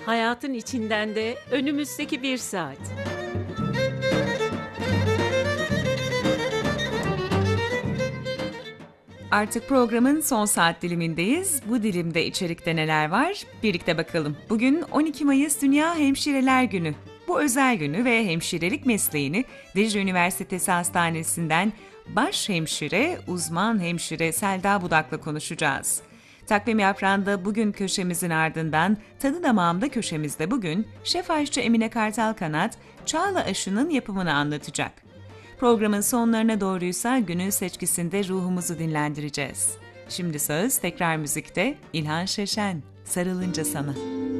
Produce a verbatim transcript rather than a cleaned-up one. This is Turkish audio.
Hayatın içinden de önümüzdeki bir saat. Artık programın son saat dilimindeyiz. Bu dilimde içerikte neler var? Birlikte bakalım. Bugün on iki Mayıs Dünya Hemşireler Günü. Bu özel günü ve hemşirelik mesleğini Dicle Üniversitesi Hastanesi'nden baş hemşire, uzman hemşire Selda Budak'la konuşacağız. Takvim yaprağında bugün köşemizin ardından Tadı Damağımda köşemizde bugün Şef Aşçı Emine Kartal Kanat, Çağla aşının yapımını anlatacak. Programın sonlarına doğruysa günün seçkisinde ruhumuzu dinlendireceğiz. Şimdi söz tekrar müzikte İlhan Şeşen, Sarılınca Sana.